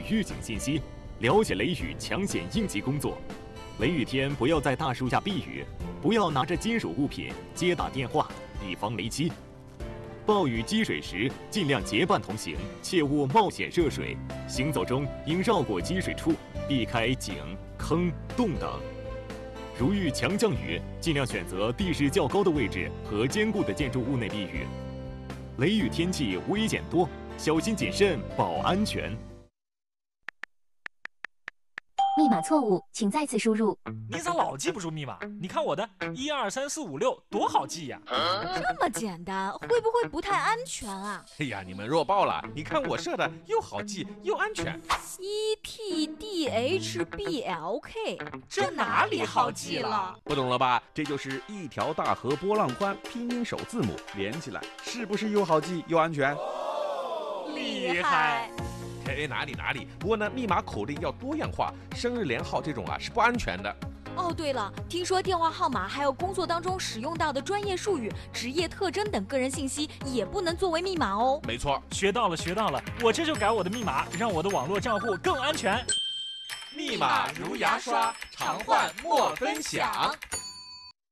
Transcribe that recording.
预警信息，了解雷雨抢险应急工作。雷雨天不要在大树下避雨，不要拿着金属物品接打电话，以防雷击。暴雨积水时，尽量结伴同行，切勿冒险涉水。行走中应绕过积水处，避开井、坑、洞等。如遇强降雨，尽量选择地势较高的位置和坚固的建筑物内避雨。雷雨天气危险多，小心谨慎保安全。 密码错误，请再次输入。 你咋老记不住密码？你看我的12345多好记呀！ 这么简单，会不会不太安全啊？ 哎呀，你们弱爆了！你看我设的又好记又安全。 ETDHBLK， 这哪里好记了？ 不懂了吧？这就是一条大河波浪宽，拼音首字母连起来，是不是又好记又安全？ 厉害！ 哎，哪里？不过呢，密码口令要多样化，生日连号这种是不安全的。 哦，对了，听说电话号码还有工作当中使用到的专业术语、职业特征等个人信息也不能作为密码哦。 没错， 学到了，我这就改我的密码，让我的网络账户更安全。 密码如牙刷，常换莫分享。